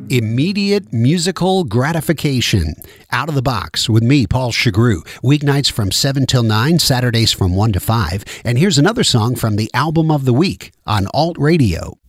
Immediate musical gratification. Out of the Box with me, Paul Chagru. Weeknights from 7 till 9, Saturdays from 1 to 5. And here's another song from the Album of the Week on Alt Radio.